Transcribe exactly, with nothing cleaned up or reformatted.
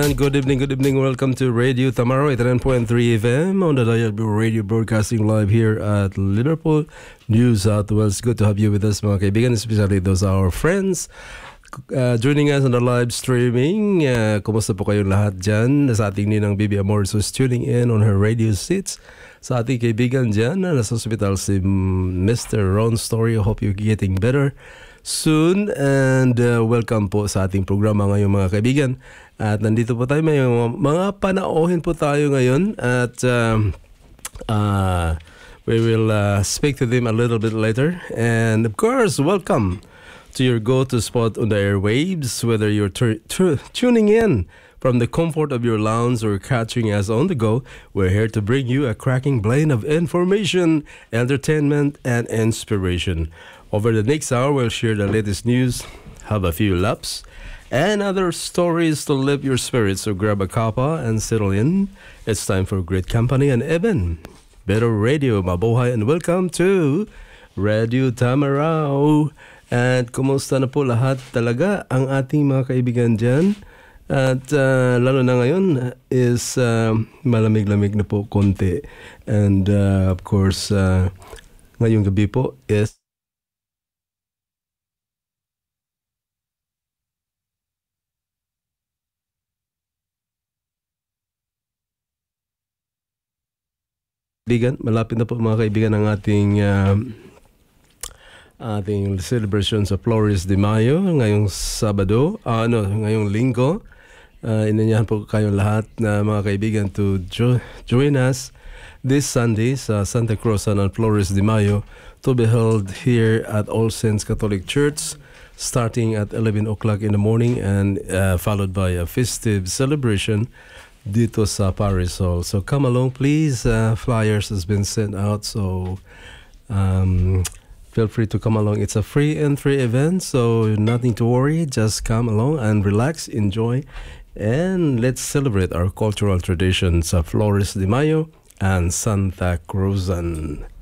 And good evening, good evening. Welcome to Radio Tamaro eighty-nine point three F M on the Dial Radio, broadcasting live here at Liverpool, New South Wales. Good to have you with us, mga kaibigan, especially those our friends uh, joining us on the live streaming. Uh, kumusta po kayong lahat dyan? Sa ating ninang Bibi Amor who's tuning in on her radio seats. Sa ating kaibigan dyan na nasa hospital si Mister Ron Story. I hope you're getting better soon, and uh, welcome po sa ating programa ngayong mga kaibigan. At nandito po tayo, may mga panauhin po tayo ngayon, at um, uh, we will uh, speak to them a little bit later. And of course, welcome to your go-to spot on the airwaves, whether you're t- t- tuning in from the comfort of your lounge or catching us on the go. We're here to bring you a cracking blend of information, entertainment, and inspiration. Over the next hour, we'll share the latest news, have a few laps, and other stories to lift your spirits. So grab a cuppa and settle in. It's time for great company and even better radio. Mabuhay and welcome to Radio Tamarao. At kumusta na po lahat talaga ang ating mga kaibigan dyan? At uh, lalo na ngayon is uh, malamig-lamig na po konti. And uh, of course, uh, ngayong gabi po is kaibigan, malapit na po mga kaibigan ang ating uh, ating celebration sa Flores de Mayo ngayong Sabado, uh, ano, ngayong Linggo. Uh, inanyahan po kayong lahat na mga kaibigan to jo- join us this Sunday sa Santa Cruz and Flores de Mayo to be held here at All Saints Catholic Church starting at eleven o'clock in the morning and uh, followed by a festive celebration dito sa Paris Hall. So come along, please. Uh, flyers has been sent out, so um, feel free to come along. It's a free entry event, so nothing to worry. Just come along and relax, enjoy, and let's celebrate our cultural traditions of Flores de Mayo and Santa Cruzan.